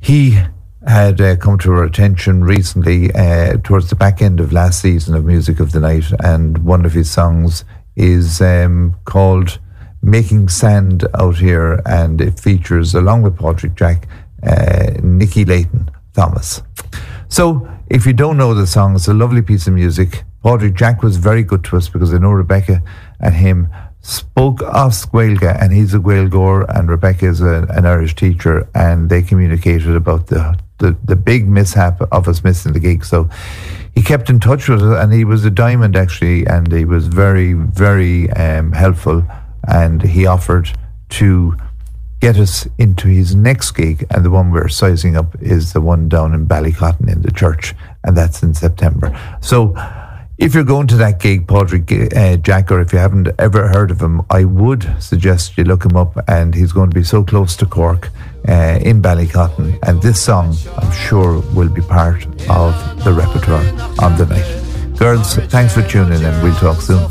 He had come to our attention recently towards the back end of last season of Music of the Night, and one of his songs is called Making Sand Out Here, and it features, along with Padraig Jack, Nicky Layton Thomas. So if you don't know the song, it's a lovely piece of music. Padraig Jack was very good to us because I know Rebecca and him spoke us Gaeilge, and he's a Gaeilgeoir and Rebecca is an Irish teacher, and they communicated about the big mishap of us missing the gig. So he kept in touch with us, and he was a diamond actually, and he was very, very helpful, and he offered to get us into his next gig, and the one we're sizing up is the one down in Ballycotton in the church, and that's in September. So if you're going to that gig, Padraig Jack, or if you haven't ever heard of him, I would suggest you look him up, and he's going to be so close to Cork in Ballycotton, and this song I'm sure will be part of the repertoire on the night. Girls, thanks for tuning in, we'll talk soon.